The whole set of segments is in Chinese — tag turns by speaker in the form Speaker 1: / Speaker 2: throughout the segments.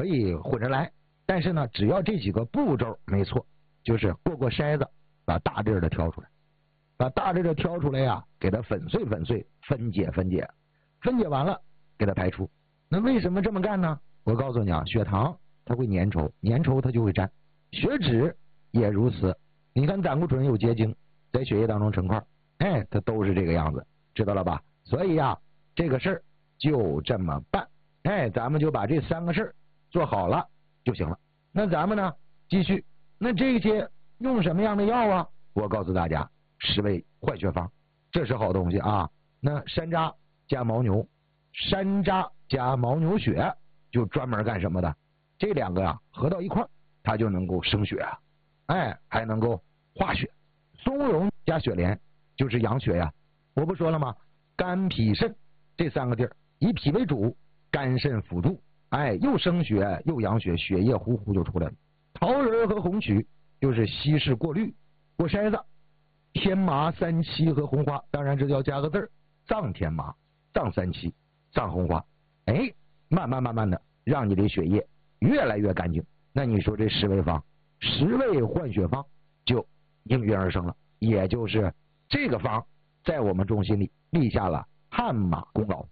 Speaker 1: 可以混着来，但是呢，只要这几个步骤没错，就是过筛子，把大粒的挑出来，把大粒的挑出来呀，给它粉碎，分解，分解完了给它排出。那为什么这么干呢？我告诉你啊，血糖它会粘稠，粘稠它就会粘，血脂也如此。你看胆固醇有结晶，在血液当中成块，它都是这个样子，知道了吧？所以呀，这个事儿就这么办，咱们就把这3个事儿做好了就行了。那咱们呢，继续，那这些用什么样的药啊？我告诉大家，10味换血方，这是好东西啊。那山楂加牦牛，山楂加牦牛血就专门干什么的？这2个啊合到一块，它就能够生血，还能够化血。松茸加雪莲就是养血呀。我不说了吗？肝脾肾这3个地儿，以脾为主，肝肾辅助，又生血又养血，血液呼呼就出来了。桃仁和红曲就是稀释过滤过筛子。天麻、三七和红花，当然这要加个字儿，藏天麻、藏三七、藏红花，慢慢的让你的血液越来越干净。那你说这10味方，10味换血方就应运而生了，也就是这个方在我们中心里立下了汗马功劳。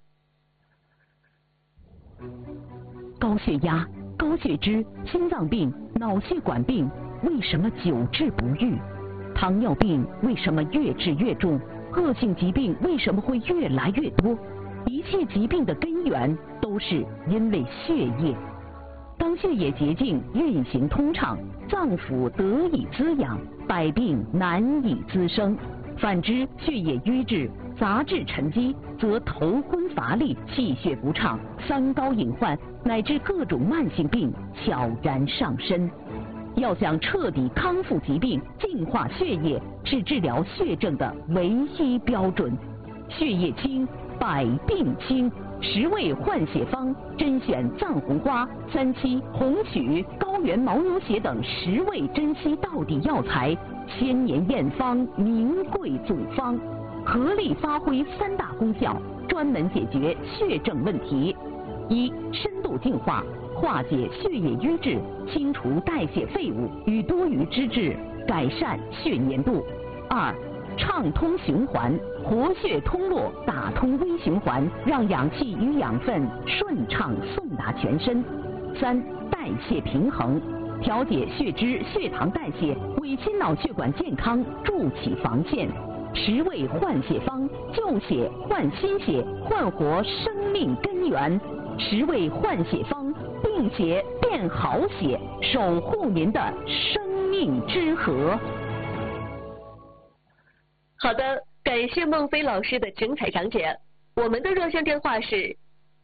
Speaker 2: 高血压、高血脂、心脏病、脑血管病为什么久治不愈？糖尿病为什么越治越重？恶性疾病为什么会越来越多？一切疾病的根源都是因为血液。当血液洁净、运行通畅，脏腑得以滋养，百病难以滋生。反之，血液瘀滞、杂质沉积，则头昏乏力、气血不畅、三高隐患乃至各种慢性病悄然上身。要想彻底康复疾病、净化血液，是治疗血症的唯一标准。血液清，百病清。10味换血方甄选藏红花、三七、红曲、高原牦牛血等10味珍稀道地药材，千年验方，名贵祖方，合力发挥3大功效，专门解决血症问题。1. 深度净化，化解血液瘀滞，清除代谢废物与多余脂质，改善血粘度。2. 畅通循环，活血通络，打通微循环，让氧气与养分顺畅送达全身。3. 代谢平衡，调节血脂、血糖代谢，为心脑血管健康筑起防线。10味换血方，旧血换新血，焕活生命根源。10味换血方，病血变好血，守护您的生命之河。
Speaker 3: 好的，感谢孟非老师的精彩讲解。我们的热线电话是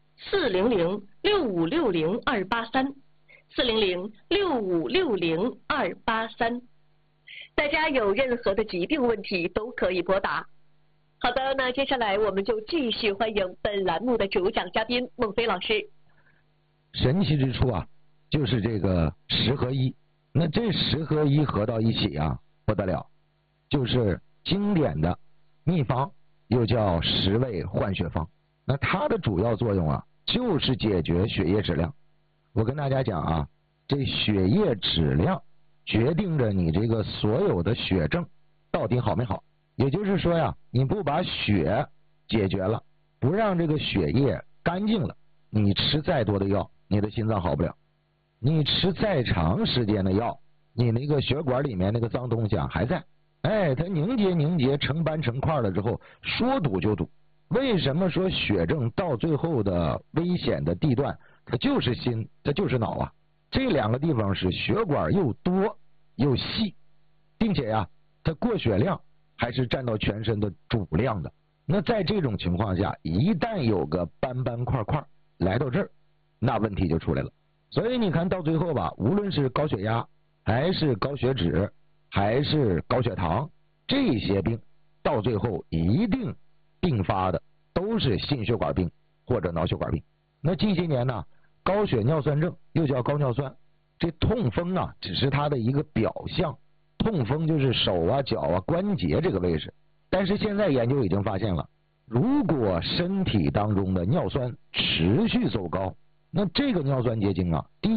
Speaker 3: 400-6560-283，400-6560-283。大家有任何的疾病问题都可以拨打。好的，那接下来我们就继续欢迎本栏目的主讲嘉宾孟非老师。
Speaker 1: 神奇之处啊，就是这个10合1，那这10合1合到一起啊，不得了，就是经典的秘方，又叫10味换血方。那它的主要作用啊，就是解决血液质量。我跟大家讲啊，这血液质量决定着你这个所有的血症到底好没好。也就是说呀，你不把血解决了，不让这个血液干净了，你吃再多的药，你的心脏好不了；你吃再长时间的药，你那个血管里面那个脏东西啊还在，它凝结成斑成块了之后，说堵就堵。为什么说血症到最后的危险的地段，它就是心，它就是脑啊？这2个地方是血管又多又细，并且呀，它过血量还是占到全身的主量的。那在这种情况下，一旦有个斑斑块块来到这儿，那问题就出来了。所以你看到最后吧，无论是高血压还是高血脂还是高血糖，这些病到最后一定并发的都是心血管病或者脑血管病。那近些年呢，高血尿酸症又叫高尿酸，这痛风啊只是它的一个表象，痛风就是手啊脚啊关节这个位置。但是现在研究已经发现了，如果身体当中的尿酸持续走高，那这个尿酸结晶啊